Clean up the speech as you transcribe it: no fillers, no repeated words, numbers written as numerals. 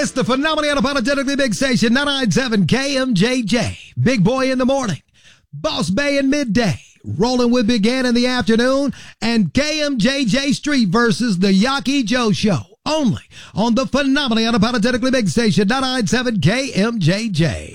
It's the phenomenally unapologetically big station, 997 KMJJ. Big Boy in the morning, Boss Bay in midday, Rolling with Begin in the afternoon, and KMJJ Street versus the Yaki Joe Show. Only on the phenomenally unapologetically big station, 997 KMJJ.